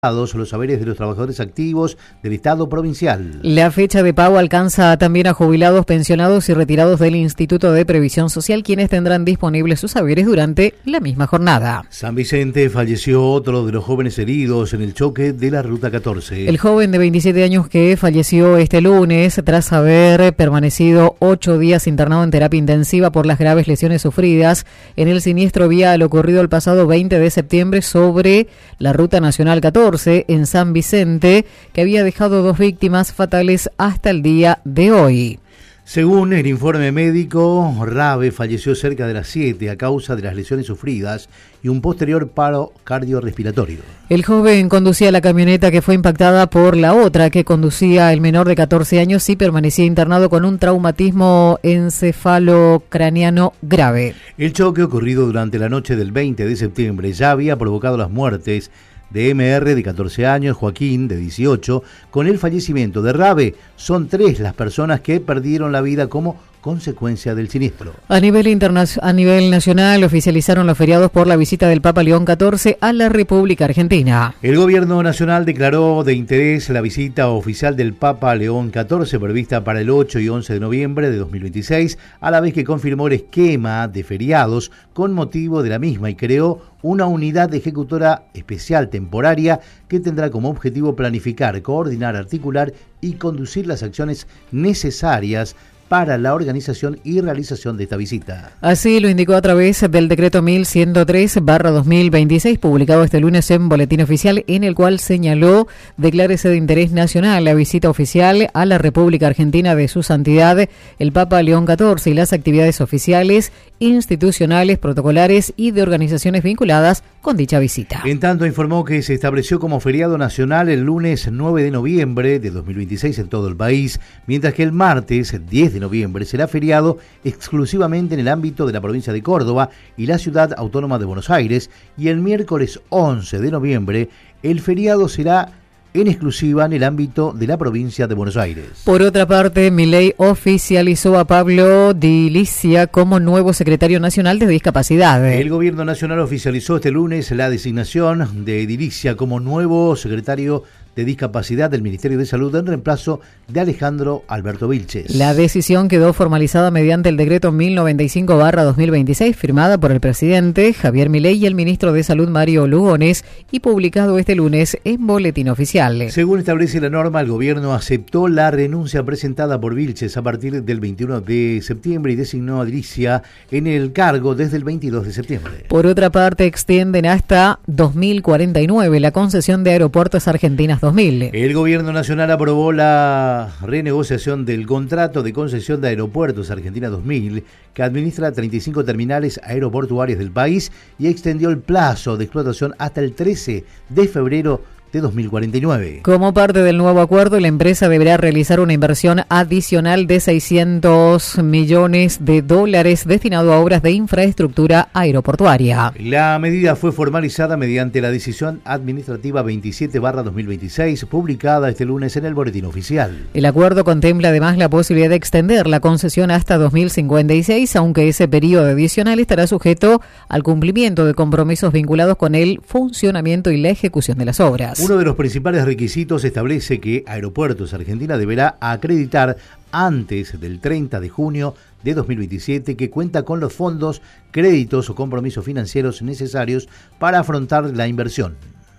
los saberes de los trabajadores activos del Estado provincial. La fecha de pago alcanza también a jubilados, pensionados y retirados del Instituto de Previsión Social, quienes tendrán disponibles sus saberes durante la misma jornada. San Vicente falleció otro de los jóvenes heridos en el choque de la Ruta 14. El joven de 27 años que falleció este lunes tras haber permanecido 8 días internado en terapia intensiva por las graves lesiones sufridas en el siniestro vial ocurrido el pasado 20 de septiembre sobre la Ruta Nacional 14. En San Vicente, que había dejado 2 víctimas fatales hasta el día de hoy. Según el informe médico, Rabe falleció cerca de las 7 a causa de las lesiones sufridas y un posterior paro cardiorrespiratorio. El joven conducía la camioneta que fue impactada por la otra que conducía el menor de 14 años y permanecía internado con un traumatismo encefalocraniano grave. El choque ocurrido durante la noche del 20 de septiembre ya había provocado las muertes de MR de 14 años, Joaquín de 18, con el fallecimiento de Rabe. Son 3 las personas que perdieron la vida como consecuencia del siniestro. A nivel nacional oficializaron los feriados por la visita del Papa León XIV a la República Argentina. El gobierno nacional declaró de interés la visita oficial del Papa León XIV prevista para el 8 y 11 de noviembre de 2026, a la vez que confirmó el esquema de feriados con motivo de la misma y creó una unidad ejecutora especial temporaria que tendrá como objetivo planificar, coordinar, articular y conducir las acciones necesarias para la organización y realización de esta visita. Así lo indicó a través del decreto 1103/2026, publicado este lunes en Boletín Oficial, en el cual señaló declárese de interés nacional la visita oficial a la República Argentina de su santidad, el Papa León XIV, y las actividades oficiales, institucionales, protocolares y de organizaciones vinculadas con dicha visita. En tanto, informó que se estableció como feriado nacional el lunes 9 de noviembre de 2026 en todo el país, mientras que el martes 10 de noviembre será feriado exclusivamente en el ámbito de la provincia de Córdoba y la ciudad autónoma de Buenos Aires, y el miércoles 11 de noviembre el feriado será en exclusiva en el ámbito de la provincia de Buenos Aires. Por otra parte, Milei oficializó a Pablo Di Licia como nuevo secretario nacional de discapacidad. El gobierno nacional oficializó este lunes la designación de Di Licia como nuevo secretario de discapacidad del Ministerio de Salud en reemplazo de Alejandro Alberto Vilches. La decisión quedó formalizada mediante el decreto 1095/2026, firmada por el presidente Javier Milei y el ministro de Salud Mario Lugones, y publicado este lunes en Boletín Oficial. Según establece la norma, el gobierno aceptó la renuncia presentada por Vilches a partir del 21 de septiembre y designó a Delicia en el cargo desde el 22 de septiembre. Por otra parte, extienden hasta 2049 la concesión de Aeropuertos Argentinas 2000. El gobierno nacional aprobó la renegociación del contrato de concesión de Aeropuertos Argentina 2000, que administra 35 terminales aeroportuarias del país, y extendió el plazo de explotación hasta el 13 de febrero de 2049. Como parte del nuevo acuerdo, la empresa deberá realizar una inversión adicional de $600 millones destinado a obras de infraestructura aeroportuaria. La medida fue formalizada mediante la decisión administrativa 27/2026, publicada este lunes en el Boletín Oficial. El acuerdo contempla además la posibilidad de extender la concesión hasta 2056, aunque ese periodo adicional estará sujeto al cumplimiento de compromisos vinculados con el funcionamiento y la ejecución de las obras. Uno de los principales requisitos establece que Aeropuertos Argentina deberá acreditar antes del 30 de junio de 2027 que cuenta con los fondos, créditos o compromisos financieros necesarios para afrontar la inversión.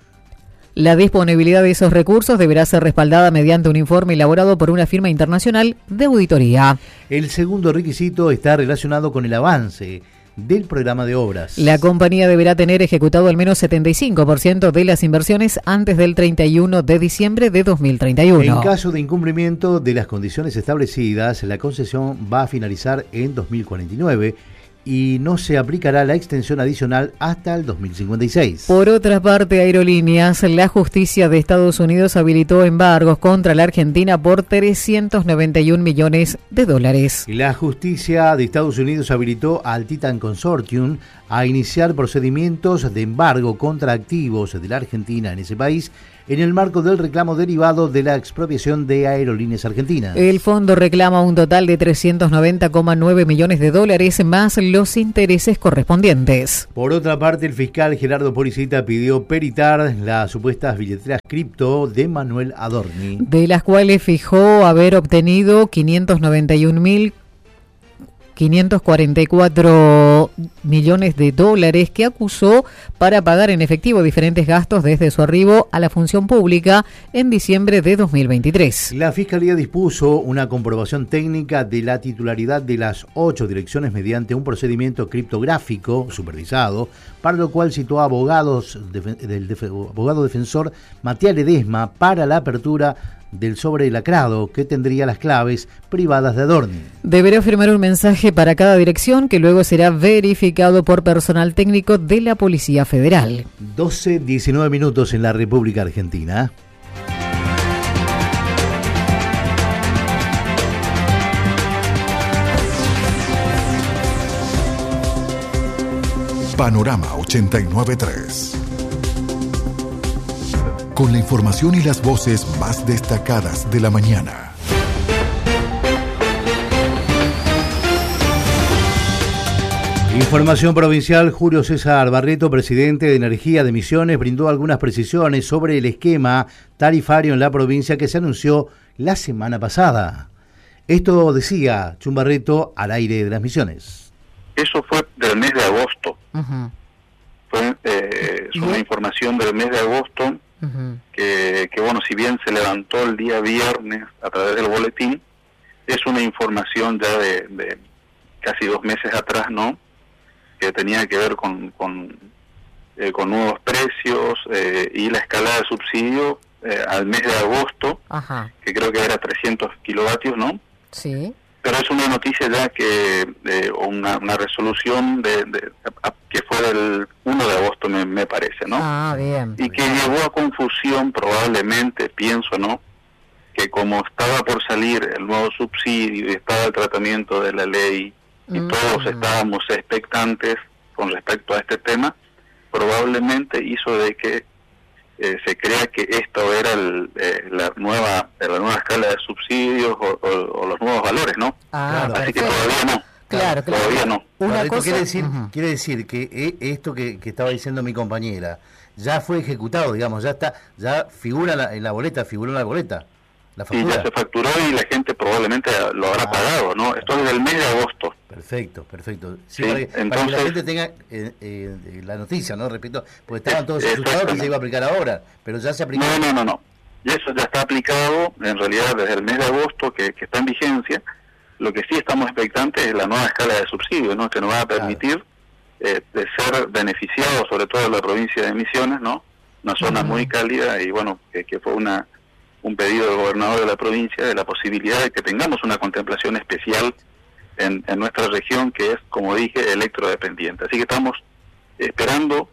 La disponibilidad de esos recursos deberá ser respaldada mediante un informe elaborado por una firma internacional de auditoría. El segundo requisito está relacionado con el avance del programa de obras. La compañía deberá tener ejecutado al menos 75% de las inversiones antes del 31 de diciembre de 2031. En caso de incumplimiento de las condiciones establecidas, la concesión va a finalizar en 2049 y no se aplicará la extensión adicional hasta el 2056. Por otra parte, Aerolíneas, la justicia de Estados Unidos habilitó embargos contra la Argentina por $391 millones. La justicia de Estados Unidos habilitó al Titan Consortium a iniciar procedimientos de embargo contra activos de la Argentina en ese país en el marco del reclamo derivado de la expropiación de Aerolíneas Argentinas. El fondo reclama un total de 390,9 millones de dólares más los intereses correspondientes. Por otra parte, el fiscal Gerardo Policita pidió peritar las supuestas billeteras cripto de Manuel Adorni, de las cuales fijó haber obtenido 591.544 millones de dólares que acusó para pagar en efectivo diferentes gastos desde su arribo a la función pública en diciembre de 2023. La Fiscalía dispuso una comprobación técnica de la titularidad de las 8 direcciones mediante un procedimiento criptográfico supervisado, para lo cual citó a abogado defensor Matías Ledesma para la apertura del sobre lacrado que tendría las claves privadas de Adorni. Deberá firmar un mensaje para cada dirección que luego será verificado por personal técnico de la Policía Federal. 12:19 minutos en la República Argentina. Panorama 89.3. Con la información y las voces más destacadas de la mañana. Información provincial. Julio César Barreto, presidente de Energía de Misiones, brindó algunas precisiones sobre el esquema tarifario en la provincia que se anunció la semana pasada. Esto decía Chum Barreto al aire de las Misiones. Eso fue del mes de agosto. Uh-huh. Fue una información del mes de agosto. Uh-huh. Que bueno, si bien se levantó el día viernes a través del boletín, es una información ya de casi 2 meses atrás, ¿no? Que tenía que ver con nuevos precios y la escala de subsidio al mes de agosto, Ajá. que creo que era 300 kilovatios, ¿no? Sí. Pero es una noticia ya que una resolución que fue del 1 de agosto, me parece, ¿no? Ah, bien. Y que llevó a confusión probablemente, pienso, ¿no? Que como estaba por salir el nuevo subsidio y estaba el tratamiento de la ley y todos estábamos expectantes con respecto a este tema, probablemente hizo de que se crea que esto era la nueva escala de subsidios o los nuevos valores, ¿no? Ah, Claro. Así que perfecto. todavía no. Claro. Todavía no. Una Barreto, cosa... quiere decir que esto que estaba diciendo mi compañera ya fue ejecutado, digamos, ya figura en la boleta, la Y factura. ya se facturó y la gente probablemente lo habrá pagado, ¿no? Esto es del mes de agosto. Perfecto. Sí, Sí, para que la entonces- gente tenga la noticia, ¿no? Repito, porque estaban todos asustados que se iba a aplicar ahora, pero ya se aplicó. No. Y eso ya está aplicado, en realidad, desde el mes de agosto, que está en vigencia. Lo que sí estamos expectantes es la nueva escala de subsidio, ¿no? Que nos va a permitir de ser beneficiados, sobre todo en la provincia de Misiones, ¿no? Una zona muy cálida y, bueno, que fue un pedido del gobernador de la provincia de la posibilidad de que tengamos una contemplación especial en nuestra región, que es, como dije, electrodependiente. Así que estamos esperando.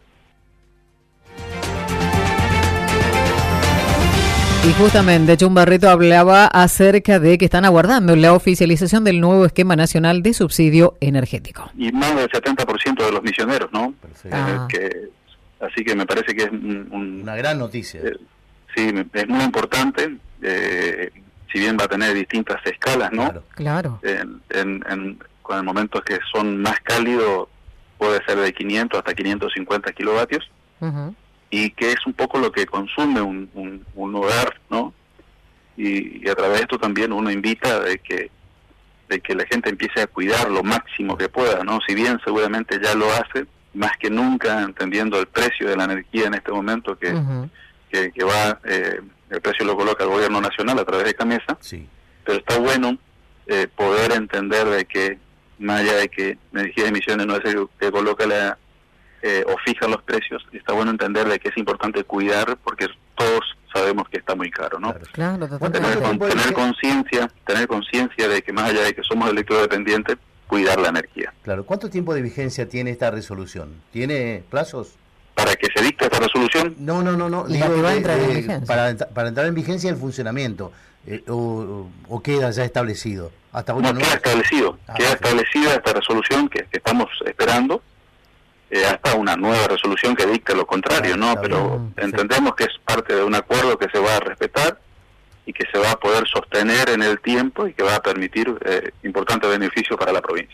Y justamente Chum Barreto hablaba acerca de que están aguardando la oficialización del nuevo esquema nacional de subsidio energético. Y más del 70% de los misioneros, ¿no? Perfecto. Ah. Así que me parece que es Una gran noticia. sí, es muy importante, si bien va a tener distintas escalas, ¿no? Claro. Claro. Con el momento que son más cálidos, puede ser de 500 hasta 550 kilovatios, Uh-huh. y que es un poco lo que consume un hogar, ¿no? Y a través de esto también uno invita de que la gente empiece a cuidar lo máximo que pueda, ¿no? Si bien seguramente ya lo hace, más que nunca entendiendo el precio de la energía en este momento que va, el precio lo coloca el gobierno nacional a través de Camesa, Sí. pero está bueno poder entender de que, más allá de que Energía de Misiones no es el que coloca o fija los precios, está bueno entender de que es importante cuidar, porque todos sabemos que está muy caro, ¿no? Claro, ¿Cuánto totalmente. tiempo Tener conciencia de que más allá de que somos electrodependientes, cuidar la energía. Claro. ¿Cuánto tiempo de vigencia tiene esta resolución? ¿Tiene plazos? Para que se dicte esta resolución, No. Y la que va a entrar en vigencia. Para entrar en vigencia el funcionamiento, o queda ya establecido. Hasta ahora no queda establecido, Ah, queda perfecto. establecida esta resolución que estamos esperando, hasta una nueva resolución que dicte lo contrario, ¿no? Pero entendemos que es parte de un acuerdo que se va a respetar y que se va a poder sostener en el tiempo y que va a permitir importantes beneficios para la provincia.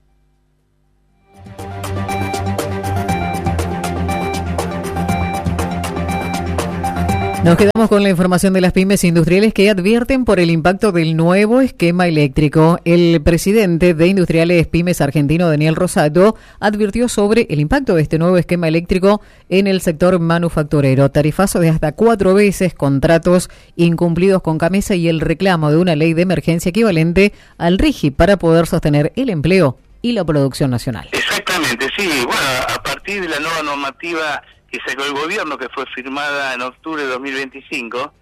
Nos quedamos con la información de las pymes industriales que advierten por el impacto del nuevo esquema eléctrico. El presidente de Industriales Pymes argentino, Daniel Rosato, advirtió sobre el impacto de este nuevo esquema eléctrico en el sector manufacturero. Tarifazo de hasta 4 veces, contratos incumplidos con Camesa y el reclamo de una ley de emergencia equivalente al RIGI para poder sostener el empleo y la producción nacional. Exactamente, sí. Bueno, a partir de la nueva normativa que sacó el gobierno, que fue firmada en octubre de 2025,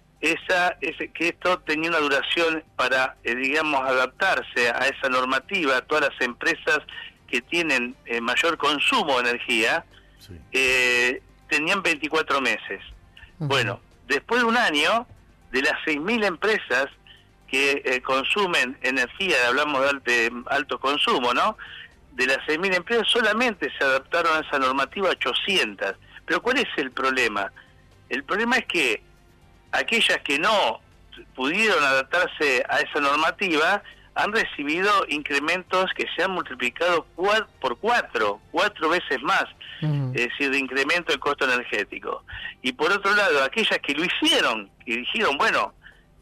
que esto tenía una duración para, digamos, adaptarse a esa normativa. Todas las empresas que tienen mayor consumo de energía, sí, tenían 24 meses. Bueno, después de un año, de las 6.000 empresas que consumen energía, hablamos de alto consumo, ¿no? De las 6.000 empresas solamente se adaptaron a esa normativa 800. Pero ¿cuál es el problema? El problema es que aquellas que no pudieron adaptarse a esa normativa han recibido incrementos que se han multiplicado por 4 veces más, es decir, de incremento del costo energético. Y por otro lado, aquellas que lo hicieron, que dijeron, bueno,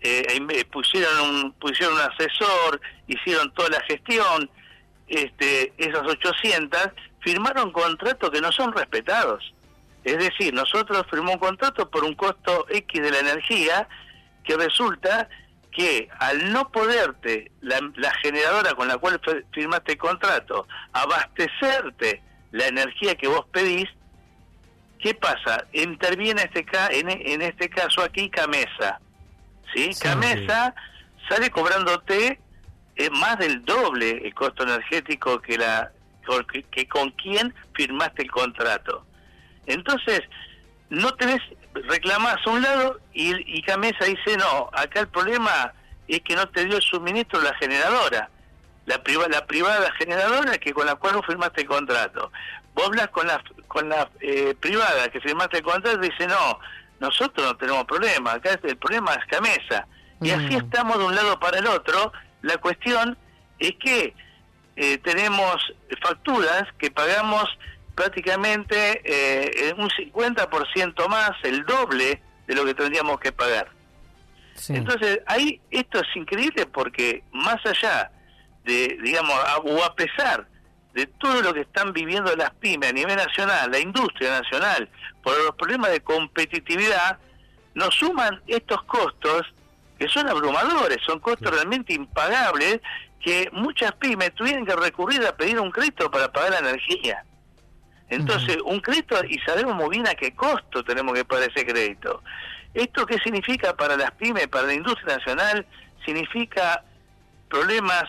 pusieron un asesor, hicieron toda la gestión, esas 800 firmaron contratos que no son respetados. Es decir, nosotros firmamos un contrato por un costo X de la energía, que resulta que al no poderte la generadora con la cual firmaste el contrato abastecerte la energía que vos pedís, ¿qué pasa? Interviene en este caso aquí Camesa, ¿sí? Sí. Camesa sale cobrándote más del doble el costo energético que con quien firmaste el contrato. Entonces, no tenés, reclamás a un lado y Camesa dice, no, acá el problema es que no te dio el suministro la generadora, la privada generadora que con la cual vos firmaste el contrato. Vos hablas con la privada que firmaste el contrato y dice, no, nosotros no tenemos problema, acá el problema es Camesa. Y así estamos de un lado para el otro. La cuestión es que tenemos facturas que pagamos prácticamente un 50% más, el doble de lo que tendríamos que pagar. Sí. Entonces, ahí esto es increíble porque más allá de, digamos, o a pesar de todo lo que están viviendo las pymes a nivel nacional, la industria nacional, por los problemas de competitividad, nos suman estos costos que son abrumadores, son costos realmente impagables, que muchas pymes tuvieron que recurrir a pedir un crédito para pagar la energía. Entonces, un crédito, y sabemos muy bien a qué costo tenemos que pagar ese crédito. ¿Esto qué significa para las pymes, para la industria nacional? Significa problemas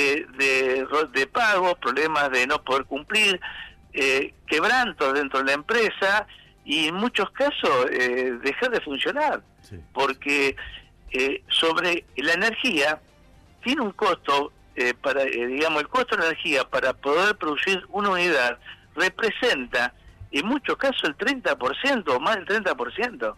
de pago, problemas de no poder cumplir, quebrantos dentro de la empresa y en muchos casos dejar de funcionar. Sí. Porque sobre la energía tiene un costo, digamos, el costo de la energía para poder producir una unidad representa en muchos casos el 30% o más del 30%.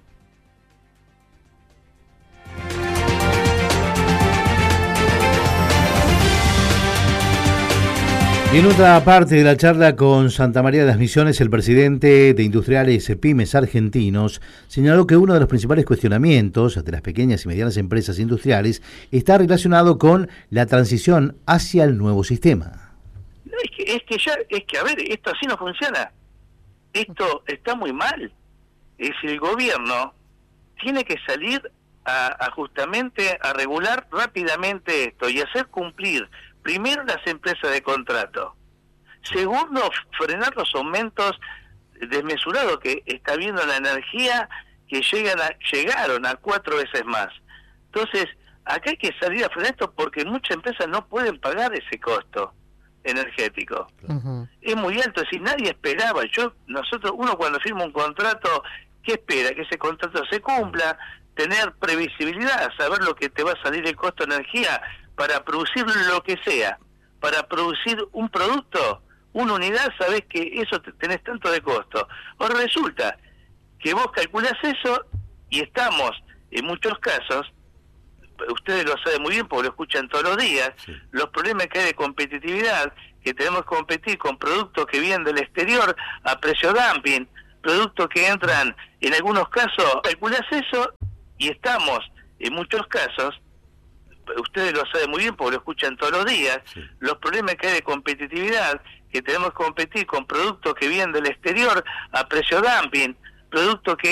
Y en otra parte de la charla con Santa María de las Misiones, el presidente de Industriales Pymes Argentinos señaló que uno de los principales cuestionamientos de las pequeñas y medianas empresas industriales está relacionado con la transición hacia el nuevo sistema. Es que a ver, esto así no funciona. Esto está muy mal. Es el gobierno tiene que salir justamente a regular rápidamente esto y hacer cumplir primero las empresas de contrato. Segundo, frenar los aumentos desmesurados que está habiendo en la energía, que llegaron a 4 veces más. Entonces, acá hay que salir a frenar esto porque muchas empresas no pueden pagar ese costo energético. Es muy alto, es decir, nadie esperaba. Uno cuando firma un contrato, ¿qué espera? Que ese contrato se cumpla, tener previsibilidad, saber lo que te va a salir el costo de energía para producir lo que sea, para producir un producto una unidad sabés que eso tenés tanto de costo. Ahora resulta que vos calculás eso y estamos, en muchos casos, ustedes lo saben muy bien porque lo escuchan todos los días, sí. Los problemas que hay de competitividad, que tenemos que competir con productos que vienen del exterior a precio dumping, productos que entran, en algunos casos, calculás eso y estamos, en muchos casos, ustedes lo saben muy bien porque lo escuchan todos los días, sí. Los problemas que hay de competitividad, que tenemos que competir con productos que vienen del exterior a precio dumping, productos que